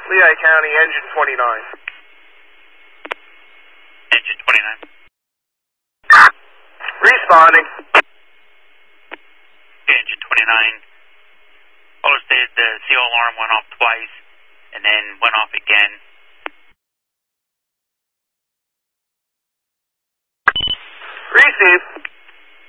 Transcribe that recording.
Lehigh County, engine 29. Engine 29. Responding. Engine 29. Caller stated the CO alarm went off twice and then went off again. Receive.